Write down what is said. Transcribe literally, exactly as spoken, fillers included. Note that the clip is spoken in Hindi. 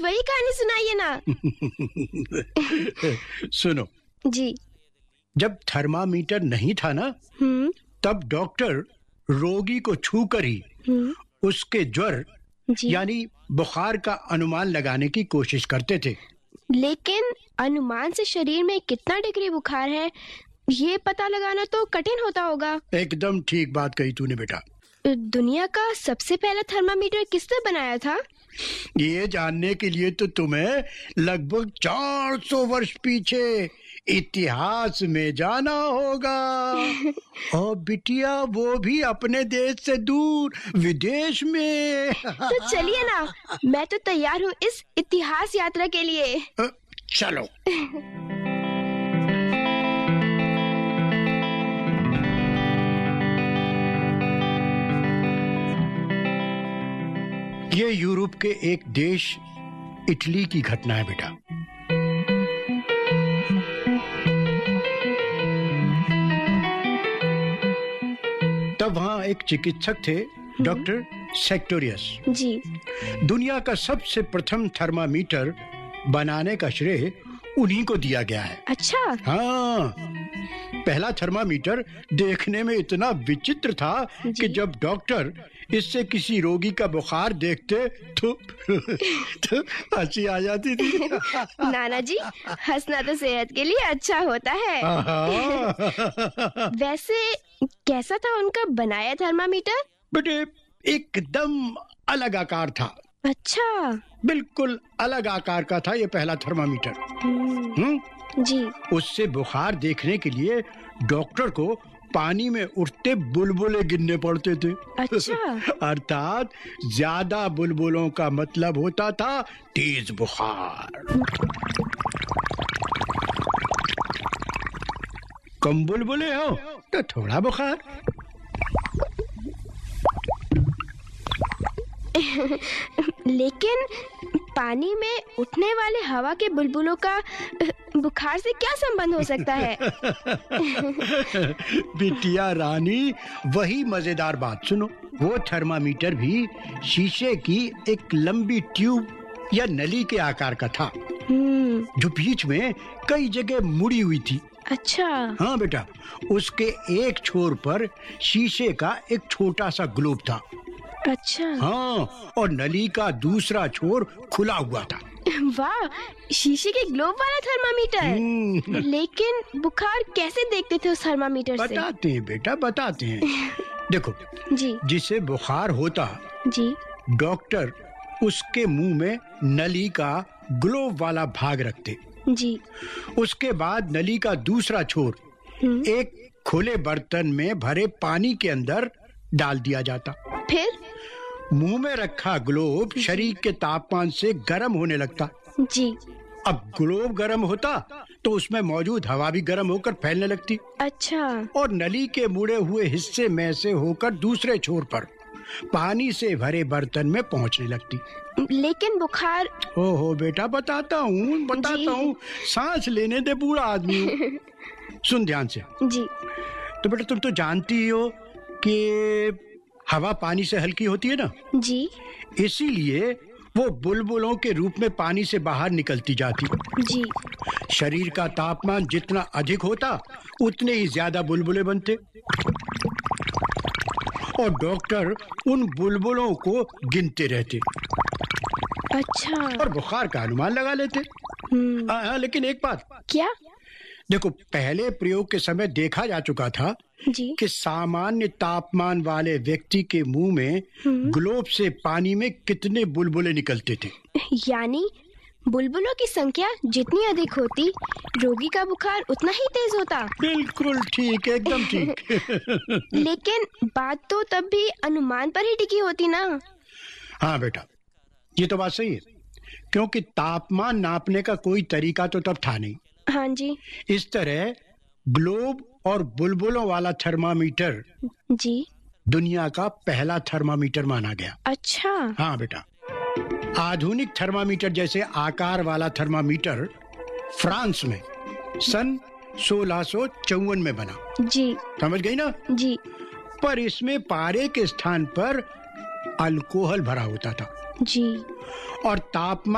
आज वही कहानी सुनाइए ना। सुनो जी। जब थर्मामीटर नहीं था ना, हम्म तब डॉक्टर रोगी को छूकर ही हम्म उसके ज्वर जी। यानी बुखार का अनुमान लगाने की कोशिश करते थे। लेकिन अनुमान से शरीर में कितना डिग्री बुखार है ये पता लगाना तो कठिन होता होगा। एकदम ठीक बात कही तूने बेटा। दुनिया का सबसे पहला थर्मामीटर किसने बनाया था? ये जानने के लिए तो तुम्हें लगभग चार सौ वर्ष पीछे इतिहास में जाना होगा। और बिटिया वो भी अपने देश से दूर विदेश में। तो चलिए ना, मैं तो तैयार हूँ इस इतिहास यात्रा के लिए। चलो। ये यूरोप के एक देश इटली की घटना है बेटा। तब वहां एक चिकित्सक थे, डॉक्टर सेक्टोरियस जी। दुनिया का सबसे प्रथम थर्मामीटर बनाने का श्रेय उन्हीं को दिया गया है। अच्छा। हाँ, पहला थर्मामीटर देखने में इतना विचित्र था कि जब डॉक्टर इससे किसी रोगी का बुखार देखते तो तो हंसी आ जाती थी। नाना जी, हंसना तो सेहत के लिए अच्छा होता है। वैसे कैसा था उनका बनाया थर्मामीटर? बेटे एकदम अलग आकार था। अच्छा। बिल्कुल अलग आकार का था ये पहला थर्मामीटर। हम्म जी। उससे बुखार देखने के लिए डॉक्टर को पानी में उठते बुलबुले गिनने पड़ते थे। अच्छा। अर्थात ज्यादा बुलबुलों का मतलब होता था तेज बुखार। कम बुलबुले हो तो थोड़ा बुखार। लेकिन पानी में उठने वाले हवा के बुलबुलों का बुखार से क्या संबंध हो सकता है? बिटिया रानी, वही मजेदार बात सुनो। वो थर्मामीटर भी शीशे की एक लंबी ट्यूब या नली के आकार का था, जो बीच में कई जगह मुड़ी हुई थी। अच्छा। हाँ बेटा, उसके एक छोर पर शीशे का एक छोटा सा ग्लोब था। अच्छा। हाँ, और नली का दूसरा छोर खुला हुआ था। वाह, शीशे के ग्लोब वाला थर्मामीटर। लेकिन बुखार कैसे देखते थे उस थर्मामीटर से? बताते हैं बेटा, बताते हैं। देखो जी। जिसे बुखार होता जी, डॉक्टर उसके मुंह में नली का ग्लोब वाला भाग रखते। जी। उसके बाद नली का दूसरा छोर एक खुले बर्तन में भरे पानी के अंदर डाल दिया जाता। फिर मुंह में रखा ग्लोब शरीर के तापमान से गर्म होने लगता। जी। अब ग्लोब गर्म होता तो उसमें मौजूद हवा भी गर्म होकर फैलने लगती। अच्छा। और नली के मुड़े हुए हिस्से में से होकर दूसरे छोर पर पानी से भरे बर्तन में पहुंचने लगती। लेकिन बुखार। ओहो बेटा, बताता हूँ बताता हूँ सांस लेने दे, बूढ़ा आदमी हूँ। सुन ध्यान से। जी। तो बेटा तुम तो जानती ही हो कि हवा पानी से हल्की होती है ना। जी। इसीलिए वो बुलबुलों के रूप में पानी से बाहर निकलती जाती। जी। शरीर का तापमान जितना अधिक होता उतने ही ज्यादा बुलबुले बनते और डॉक्टर उन बुलबुलों को गिनते रहते। अच्छा। और बुखार का अनुमान लगा लेते। हाँ हाँ, लेकिन एक बात। क्या? देखो, पहले प्रयोग के समय देखा जा चुका था जी। कि सामान्य तापमान वाले व्यक्ति के मुंह में ग्लोब से पानी में कितने बुलबुले निकलते थे। यानी बुलबुलों की संख्या जितनी अधिक होती, रोगी का बुखार उतना ही तेज होता। बिल्कुल ठीक, एकदम ठीक। लेकिन बात तो तब भी अनुमान पर ही टिकी होती ना। हाँ बेटा, ये तो बात सही है, क्योंकि तापमान नापने का कोई तरीका तो तब था नहीं। हाँ जी। इस तरह ग्लोब और बुलबुलों वाला थर्मामीटर जी दुनिया का पहला थर्मामीटर माना गया। अच्छा। हाँ बेटा, आधुनिक थर्मामीटर जैसे आकार वाला थर्मामीटर फ्रांस में सन सोलह सौ चौवन में बना। जी। समझ गई ना? जी। पर इसमें पारे के स्थान पर अल्कोहल भरा होता था। जी। और तापमान